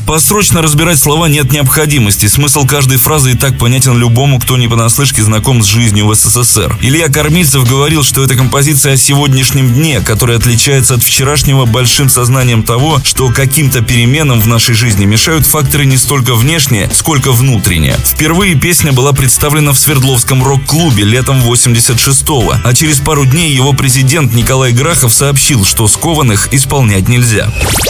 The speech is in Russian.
Построчно разбирать слова нет необходимости. Смысл каждой фразы и так понятен любому, кто не понаслышке знаком с жизнью в СССР. Илья Кормильцев говорил, что это композиция о сегодняшнем дне, который отличается от вчерашнего большим сознанием того, что каким-то переменам в нашей жизни мешают факторы не столько внешние, сколько внутренние. Впервые песня была представлена в Свердловском рок-клубе летом 86-го, а через пару дней его президент Николай Грахов сообщил, что «Скованных» исполнять нельзя.